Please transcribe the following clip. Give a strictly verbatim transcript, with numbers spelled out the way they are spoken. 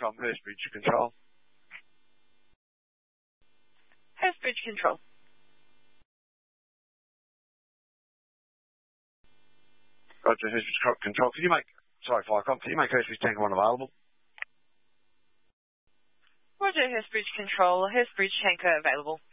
Viacom, Hurstbridge Control. Hurstbridge Control. Roger, Hurstbridge Control. Can you make, sorry, Viacom, can you make Hurstbridge Tanker one available? Roger, Hurstbridge Control. Hurstbridge Tanker available.